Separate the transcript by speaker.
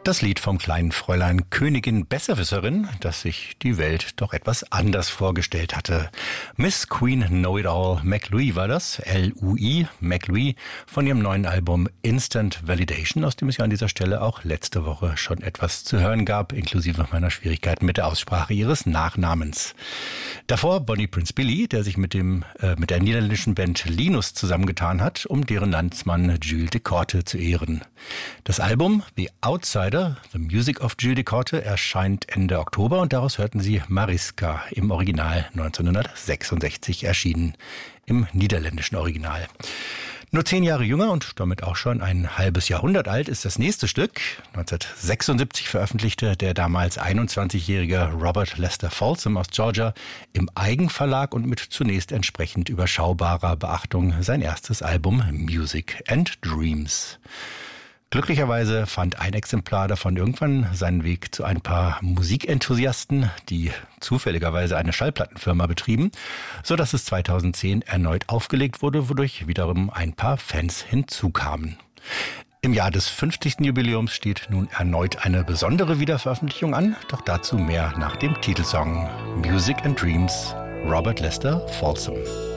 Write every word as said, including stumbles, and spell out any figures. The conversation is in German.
Speaker 1: Das Lied vom kleinen Fräulein Königin Besserwisserin, das sich die Welt doch etwas anders vorgestellt hatte. Miss Queen Know-It-All McLouis war das, L U I, McLouis, von ihrem neuen Album Instant Validation, aus dem es ja an dieser Stelle auch letzte Woche schon etwas zu hören gab, inklusive meiner Schwierigkeiten mit der Aussprache ihres Nachnamens. Davor Bonnie Prince Billy, der sich mit dem äh, mit der niederländischen Band Linus zusammengetan hat, um deren Landsmann Jules de Korte zu ehren. Das Album The Outsider, The Music of Jules de Korte, erscheint Ende Oktober und daraus hörten Sie Mariska, im Original neunzehnhundertsechsundsechzig erschienen, im niederländischen Original. Nur zehn Jahre jünger und damit auch schon ein halbes Jahrhundert alt ist das nächste Stück. neunzehnhundertsechsundsiebzig veröffentlichte der damals einundzwanzigjährige Robert Lester Folsom aus Georgia im Eigenverlag und mit zunächst entsprechend überschaubarer Beachtung sein erstes Album Music and Dreams. Glücklicherweise fand ein Exemplar davon irgendwann seinen Weg zu ein paar Musikenthusiasten, die zufälligerweise eine Schallplattenfirma betrieben, so dass es zweitausendzehn erneut aufgelegt wurde, wodurch wiederum ein paar Fans hinzukamen. Im Jahr des fünfzigsten Jubiläums steht nun erneut eine besondere Wiederveröffentlichung an, doch dazu mehr nach dem Titelsong Music and Dreams, Robert Lester Folsom.